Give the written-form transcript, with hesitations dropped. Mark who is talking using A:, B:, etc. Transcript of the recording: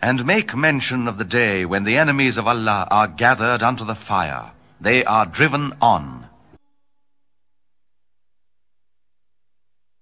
A: And make mention of the day when the enemies of Allah are gathered unto the fire. They are driven on.